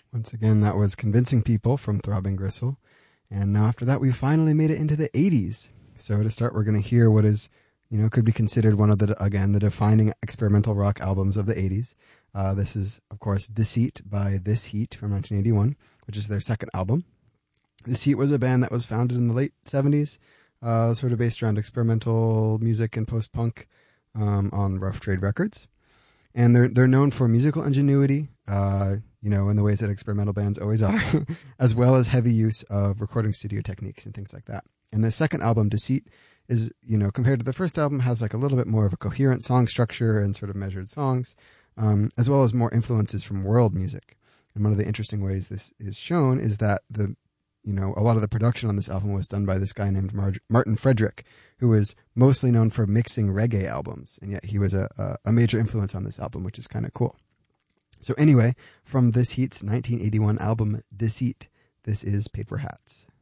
Once again, that was Convincing People from Throbbing Gristle. And now after that, we finally made it into the 80s. So to start, we're going to hear what is, could be considered one of the defining experimental rock albums of the 80s. This is, of course, Deceit by This Heat from 1981, which is their second album. This Heat was a band that was founded in the late 70s, sort of based around experimental music and post-punk on Rough Trade Records. And they're known for musical ingenuity, in the ways that experimental bands always are, as well as heavy use of recording studio techniques and things like that. And the second album, Deceit, is, compared to the first album, has like a little bit more of a coherent song structure and sort of measured songs, as well as more influences from world music. And one of the interesting ways this is shown is that a lot of the production on this album was done by this guy named Martin Frederick, who is mostly known for mixing reggae albums, and yet he was a major influence on this album, which is kind of cool. So anyway, from This Heat's 1981 album, Deceit, this is Paper Hats.